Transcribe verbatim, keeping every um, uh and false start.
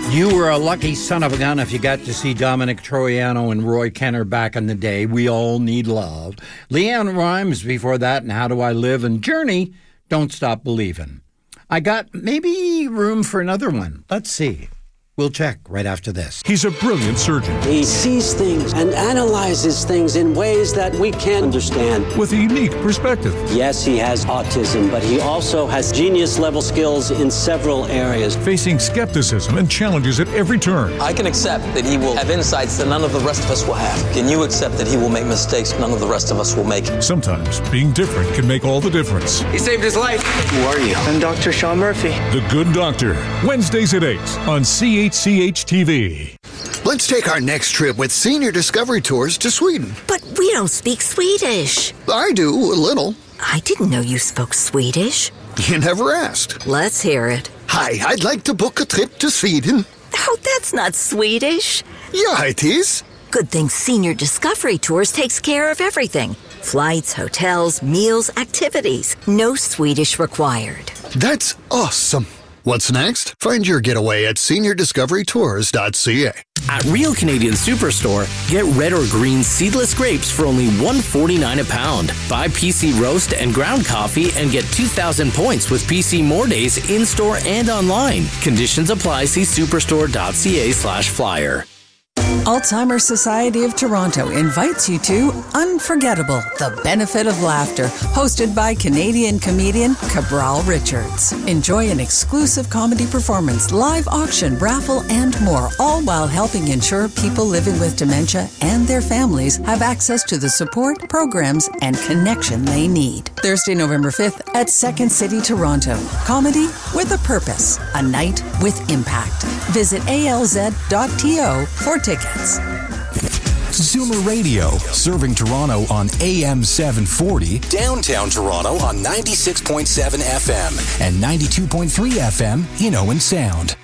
You were a lucky son of a gun if you got to see Dominic Troiano and Roy Kenner back in the day. We all need love. Leanne Rimes before that, and How Do I Live? And Journey, Don't Stop Believin'. I got maybe room for another one. Let's see. We'll check right after this. He's a brilliant surgeon. He sees things and analyzes things in ways that we can't understand. With a unique perspective. Yes, he has autism, but he also has genius-level skills in several areas. Facing skepticism and challenges at every turn. I can accept that he will have insights that none of the rest of us will have. Can you accept that he will make mistakes none of the rest of us will make? Sometimes being different can make all the difference. He saved his life. Who are you? I'm Doctor Sean Murphy. The Good Doctor. Wednesdays at eight on C H C H T V. Let's take our next trip with Senior Discovery Tours to Sweden. But we don't speak Swedish. I do, a little. I didn't know you spoke Swedish. You never asked. Let's hear it. Hi, I'd like to book a trip to Sweden. Oh, that's not Swedish. Yeah, it is. Good thing Senior Discovery Tours takes care of everything. Flights, hotels, meals, activities. No Swedish required. That's awesome. What's next? Find your getaway at senior discovery tours dot c a. At Real Canadian Superstore, get red or green seedless grapes for only one dollar and forty-nine cents a pound. Buy P C Roast and ground coffee and get two thousand points with P C More Days in-store and online. Conditions apply. See superstore dot c a slash flyer. Alzheimer's Society of Toronto invites you to Unforgettable, The Benefit of Laughter, hosted by Canadian comedian Cabral Richards. Enjoy an exclusive comedy performance, live auction, raffle, and more, all while helping ensure people living with dementia and their families have access to the support, programs, and connection they need. Thursday, November fifth at Second City, Toronto. Comedy with a purpose, a night with impact. Visit A L Z dot T O for tickets. Zoomer Radio, serving Toronto on A M seven forty, downtown Toronto on ninety-six point seven F M and ninety-two point three F M in Owen Sound.